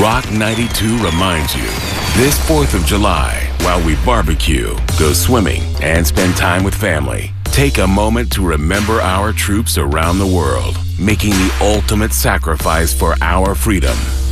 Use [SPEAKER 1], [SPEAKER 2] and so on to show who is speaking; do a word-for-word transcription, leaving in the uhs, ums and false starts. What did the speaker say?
[SPEAKER 1] Rock ninety-two reminds you, this fourth of July, while we barbecue, go swimming, and spend time with family, take a moment to remember our troops around the world, making the ultimate sacrifice for our freedom.